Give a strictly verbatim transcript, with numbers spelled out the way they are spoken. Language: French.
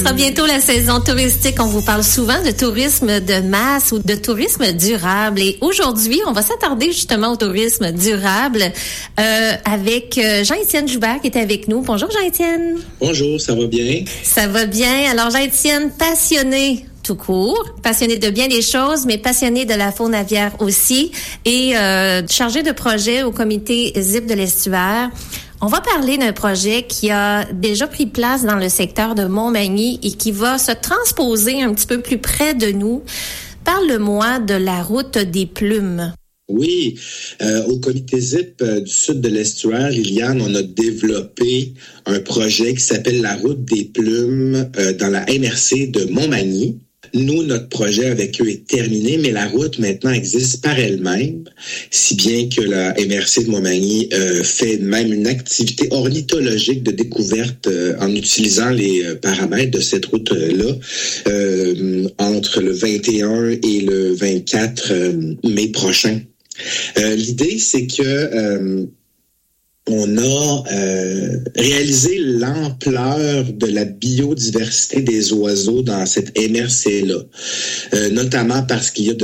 sera bientôt la saison touristique. On vous parle souvent de tourisme de masse ou de tourisme durable. Et aujourd'hui, on va s'attarder justement au tourisme durable euh, avec Jean-Étienne Joubert qui est avec nous. Bonjour Jean-Étienne. Bonjour, ça va bien? Ça va bien. Alors Jean-Étienne, passionné tout court, passionné de bien des choses, mais passionné de la faune aviaire aussi et euh, chargé de projet au comité ZIP de l'Estuaire. On va parler d'un projet qui a déjà pris place dans le secteur de Montmagny et qui va se transposer un petit peu plus près de nous. Parle-moi de la route des plumes. Oui, euh, au comité ZIP euh, du sud de l'Estuaire, Liliane, on a développé un projet qui s'appelle la route des plumes euh, dans la M R C de Montmagny. Nous, notre projet avec eux est terminé, mais la route maintenant existe par elle-même, si bien que la M R C de Montmagny euh, fait même une activité ornithologique de découverte euh, en utilisant les euh, paramètres de cette route-là euh, entre le vingt et un et le vingt-quatre euh, mai prochain. Euh, l'idée, c'est que euh, on a euh, réalisé l'ampleur de la biodiversité des oiseaux dans cette M R C-là, euh, notamment parce qu'il y a de